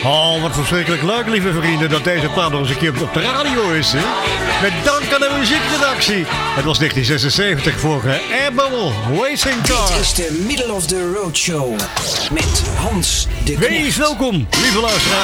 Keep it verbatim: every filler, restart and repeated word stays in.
Oh, wat verschrikkelijk leuk, lieve vrienden, dat deze plaat nog eens een keer op de radio is. Hè? Met dank aan de muziekredactie. Het was negentien zesenzeventig voor Air Bubble, Racing Car. Dit is de Middle of the Road Show met Hans de Knecht. Wees welkom, lieve luisteraars.